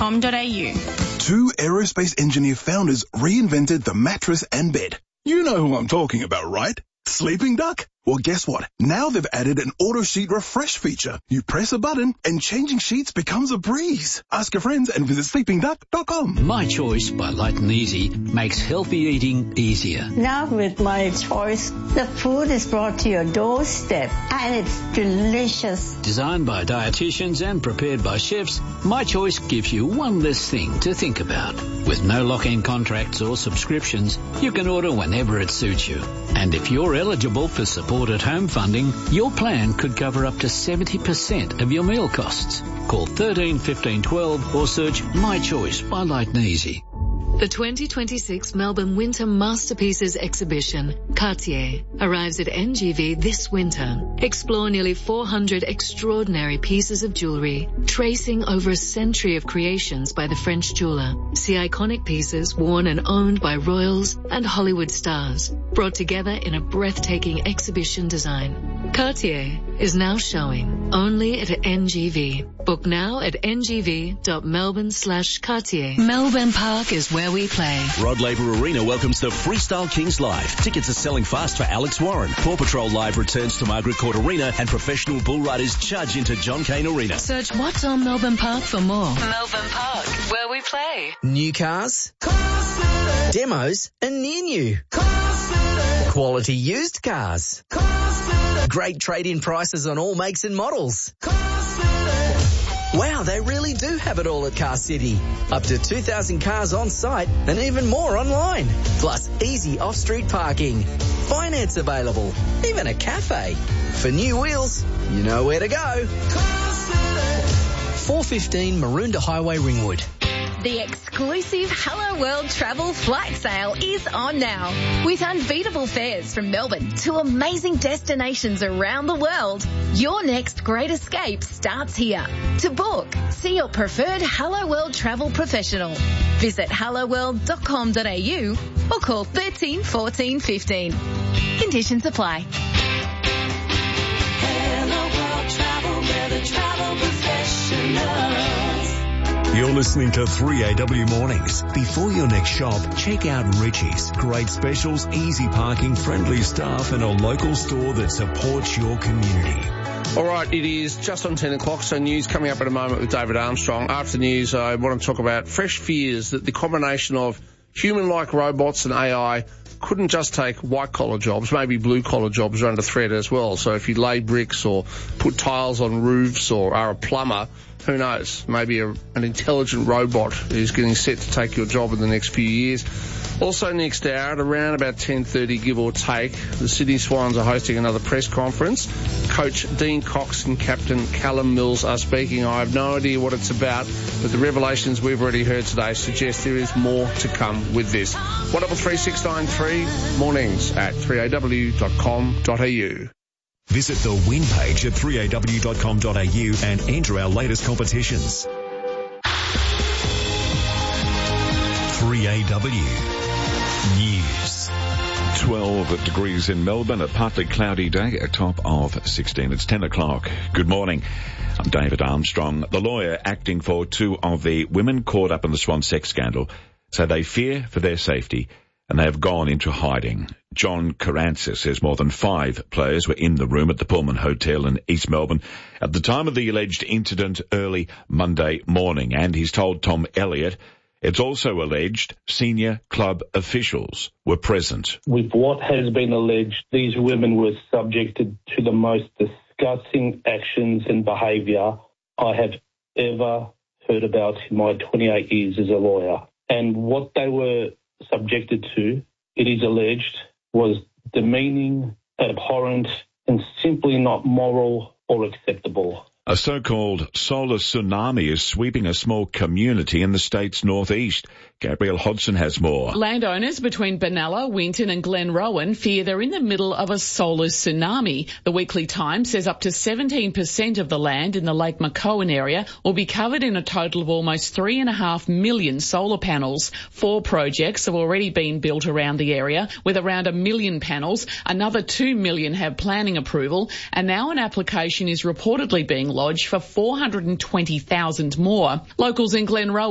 aerospaceengine.com.au. Two aerospace engineer founders reinvented the mattress and bed. You know who I'm talking about, right? Sleeping Duck? Well, guess what? Now they've added an auto sheet refresh feature. You press a button and changing sheets becomes a breeze. Ask your friends and visit sleepingduck.com. My Choice by Light and Easy makes healthy eating easier. Now with My Choice, the food is brought to your doorstep and it's delicious. Designed by dietitians and prepared by chefs, My Choice gives you one less thing to think about. With no lock-in contracts or subscriptions, you can order whenever it suits you. And if you're eligible for support at home funding, your plan could cover up to 70% of your meal costs. Call 13 15 12 or search My Choice by Light and Easy. The 2026 Melbourne Winter Masterpieces exhibition, Cartier, arrives at NGV this winter. Explore nearly 400 extraordinary pieces of jewellery, tracing over a century of creations by the French jeweller. See iconic pieces worn and owned by royals and Hollywood stars, brought together in a breathtaking exhibition design. Cartier is now showing only at NGV. Book now at ngv.melbourne/Cartier. Melbourne Park is where we play. Rod Laver Arena welcomes the Freestyle Kings Live. Tickets are selling fast for Alex Warren. Paw Patrol Live returns to Margaret Court Arena and professional bull riders charge into John Cain Arena. Search What's on Melbourne Park for more. Melbourne Park, where we play. New cars, demos and near new. Quality used cars. Great trade-in prices on all makes and models. Wow, they really do have it all at Car City. Up to 2,000 cars on site and even more online. Plus easy off-street parking. Finance available. Even a cafe. For new wheels, you know where to go. 415 Maroondah Highway, Ringwood. The exclusive Hello World travel flight sale is on now. With unbeatable fares from Melbourne to amazing destinations around the world, your next great escape starts here. To book, see your preferred Hello World travel professional. Visit helloworld.com.au or call 13 14 15. Conditions apply. Hello World Travel, where the travel professionals. You're listening to 3AW Mornings. Before your next shop, check out Richie's. Great specials, easy parking, friendly staff and a local store that supports your community. All right, it is just on 10 o'clock, so news coming up in a moment with David Armstrong. After news, I want to talk about fresh fears that the combination of human-like robots and AI couldn't just take white-collar jobs, maybe blue-collar jobs are under threat as well. So if you lay bricks or put tiles on roofs or are a plumber, who knows, maybe an intelligent robot is getting set to take your job in the next few years. Also next hour, at around about 10:30, give or take, the Sydney Swans are hosting another press conference. Coach Dean Cox and Captain Callum Mills are speaking. I have no idea what it's about, but the revelations we've already heard today suggest there is more to come with this. 133693, mornings at 3aw.com.au. Visit the win page at 3aw.com.au and enter our latest competitions. 3AW News. 12 degrees in Melbourne, a partly cloudy day, a top of 16. It's 10 o'clock. Good morning. I'm David Armstrong. The lawyer acting for two of the women caught up in the Swan sex scandal say they fear for their safety and they have gone into hiding. John Carranza says more than 5 players were in the room at the Pullman Hotel in East Melbourne at the time of the alleged incident early Monday morning, and he's told Tom Elliott it's also alleged senior club officials were present. With what has been alleged, these women were subjected to the most disgusting actions and behaviour I have ever heard about in my 28 years as a lawyer. And what they were subjected to, it is alleged, was demeaning, abhorrent, and simply not moral or acceptable. A so-called solar tsunami is sweeping a small community in the state's northeast. Gabrielle Hodson has more. Landowners between Benalla, Winton and Glenrowan fear they're in the middle of a solar tsunami. The Weekly Times says up to 17% of the land in the Lake McCowan area will be covered in a total of almost 3.5 million solar panels. 4 projects have already been built around the area with around 1 million panels. Another 2 million have planning approval, and now an application is reportedly being lodged for 420,000 more. Locals in Glenrowan